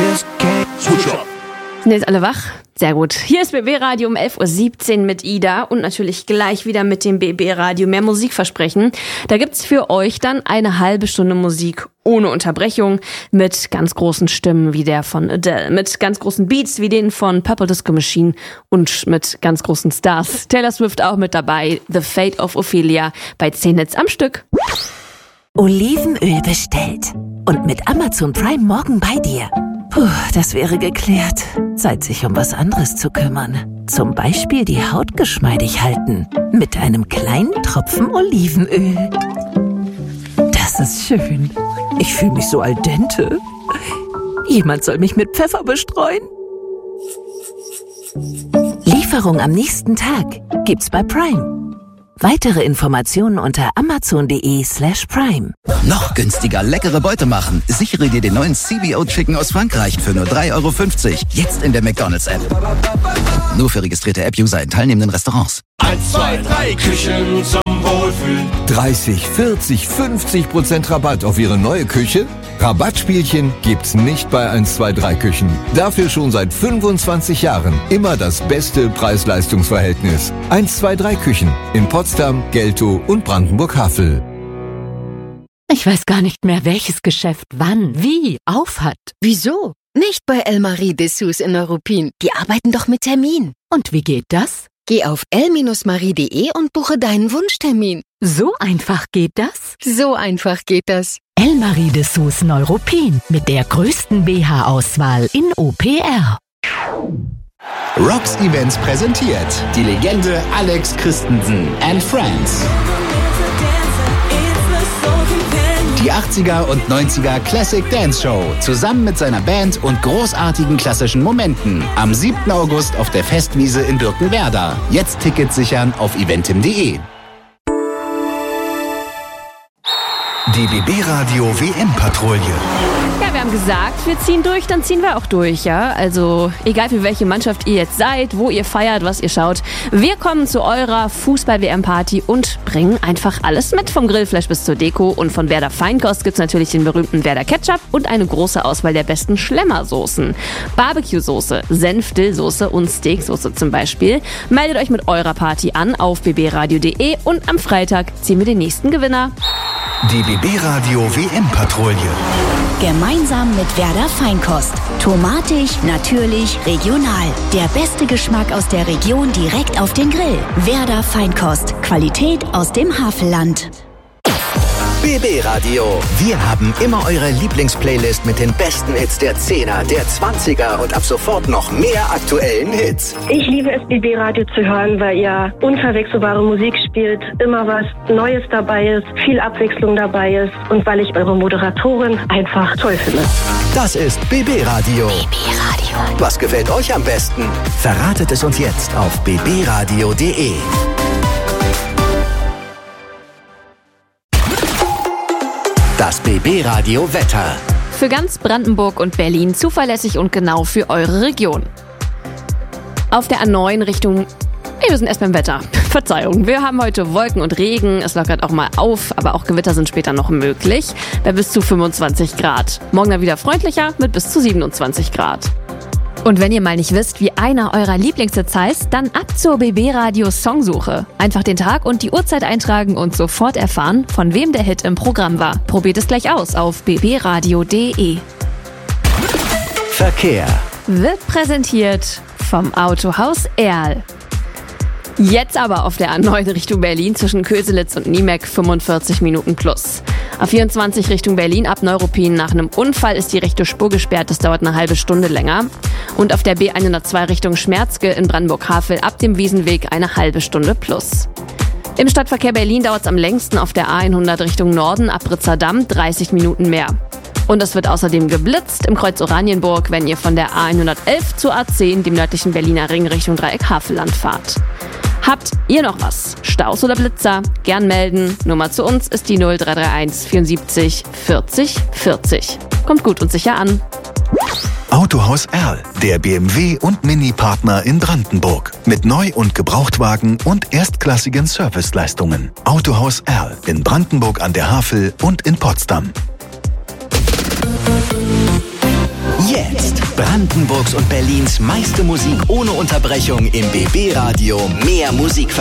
Switch up. Sind jetzt alle wach? Sehr gut. Hier ist BB Radio um 11.17 Uhr mit Ida und natürlich gleich wieder mit dem BB Radio mehr Musikversprechen. Da gibt's für euch dann eine halbe Stunde Musik ohne Unterbrechung mit ganz großen Stimmen wie der von Adele, mit ganz großen Beats wie den von Purple Disco Machine und mit ganz großen Stars. Taylor Swift auch mit dabei, The Fate of Ophelia bei 10 Hits am Stück. Olivenöl bestellt und mit Amazon Prime morgen bei dir. Puh, das wäre geklärt. Zeit, sich um was anderes zu kümmern. Zum Beispiel die Haut geschmeidig halten. Mit einem kleinen Tropfen Olivenöl. Das ist schön. Ich fühle mich so al dente. Jemand soll mich mit Pfeffer bestreuen. Lieferung am nächsten Tag gibt's bei Prime. Weitere Informationen unter amazon.de/prime. Noch günstiger leckere Beute machen. Sichere dir den neuen CBO Chicken aus Frankreich für nur 3,50 €. Jetzt in der McDonald's-App. Nur für registrierte App-User in teilnehmenden Restaurants. 1, 2, 3 Küchen zum Wohlfühlen. 30, 40, 50% Rabatt auf Ihre neue Küche? Rabattspielchen gibt's nicht bei 1, 2, 3 Küchen. Dafür schon seit 25 Jahren immer das beste Preis-Leistungs-Verhältnis. 1, 2, 3 Küchen in Potsdam, Geltow und Brandenburg-Havel. Ich weiß gar nicht mehr, welches Geschäft wann, wie auf hat. Wieso? Nicht bei El-Marie Dessous in Neuruppin. Die arbeiten doch mit Termin. Und wie geht das? Geh auf el-marie.de und buche deinen Wunschtermin. So einfach geht das? So einfach geht das. El-Marie Dessous Neuruppin mit der größten BH-Auswahl in OPR. Rocks Events präsentiert die Legende Alex Christensen and Friends. Die 80er und 90er Classic Dance Show zusammen mit seiner Band und großartigen klassischen Momenten am 7. August auf der Festwiese in Birkenwerder. Jetzt Tickets sichern auf eventim.de. Die BB Radio WM-Patrouille. Ja, wir haben gesagt, wir ziehen durch, dann ziehen wir auch durch, ja. Also egal für welche Mannschaft ihr jetzt seid, wo ihr feiert, was ihr schaut. Wir kommen zu eurer Fußball-WM-Party und bringen einfach alles mit. Vom Grillfleisch bis zur Deko. Und von Werder Feinkost gibt's natürlich den berühmten Werder Ketchup und eine große Auswahl der besten Schlemmersoßen. Barbecue-Soße, Senf-Dill-Soße und Steaksoße zum Beispiel. Meldet euch mit eurer Party an auf bbradio.de und am Freitag ziehen wir den nächsten Gewinner. Die BB Radio WM-Patrouille. Gemeinsam mit Werder Feinkost. Tomatisch, natürlich, regional. Der beste Geschmack aus der Region direkt auf den Grill. Werder Feinkost. Qualität aus dem Havelland. BB Radio. Wir haben immer eure Lieblingsplaylist mit den besten Hits der 10er, der 20er und ab sofort noch mehr aktuellen Hits. Ich liebe es, BB Radio zu hören, weil ihr unverwechselbare Musik spielt, immer was Neues dabei ist, viel Abwechslung dabei ist und weil ich eure Moderatorin einfach toll finde. Das ist BB Radio. BB Radio. Was gefällt euch am besten? Verratet es uns jetzt auf bbradio.de. Das BB Radio Wetter. Für ganz Brandenburg und Berlin zuverlässig und genau für eure Region. Auf der A9 Richtung... Wir sind erst beim Wetter. Verzeihung, wir haben heute Wolken und Regen. Es lockert auch mal auf, aber auch Gewitter sind später noch möglich. Bei bis zu 25 Grad. Morgen dann wieder freundlicher mit bis zu 27 Grad. Und wenn ihr mal nicht wisst, wie einer eurer Lieblingshits heißt, dann ab zur BB Radio Songsuche. Einfach den Tag und die Uhrzeit eintragen und sofort erfahren, von wem der Hit im Programm war. Probiert es gleich aus auf bbradio.de. Verkehr Wird präsentiert vom Autohaus Erl. Jetzt aber auf der A9 Richtung Berlin zwischen Köselitz und Niemek 45 Minuten plus. A24 Richtung Berlin ab Neuruppin nach einem Unfall ist die rechte Spur gesperrt, das dauert eine halbe Stunde länger. Und auf der B102 Richtung Schmerzke in Brandenburg-Havel ab dem Wiesenweg eine halbe Stunde plus. Im Stadtverkehr Berlin dauert es am längsten auf der A100 Richtung Norden ab Ritzerdamm 30 Minuten mehr. Und es wird außerdem geblitzt im Kreuz Oranienburg, wenn ihr von der A111 zur A10, dem nördlichen Berliner Ring Richtung Dreieck Havelland fahrt. Habt ihr noch was? Staus oder Blitzer? Gern melden. Nummer zu uns ist die 0331 74 40 40. Kommt gut und sicher an. Autohaus Erl, der BMW- und Mini-Partner in Brandenburg. Mit Neu- und Gebrauchtwagen und erstklassigen Serviceleistungen. Autohaus Erl in Brandenburg an der Havel und in Potsdam. Jetzt Jetzt Brandenburgs und Berlins meiste Musik ohne Unterbrechung im BB Radio. Mehr Musik